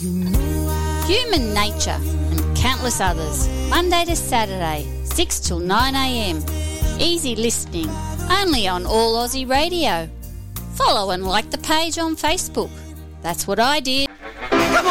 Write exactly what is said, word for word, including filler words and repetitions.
Human Nature and countless others, Monday to Saturday, six till nine a m. Easy listening, only on All Aussie Radio. Follow and like the page on Facebook. That's what I did.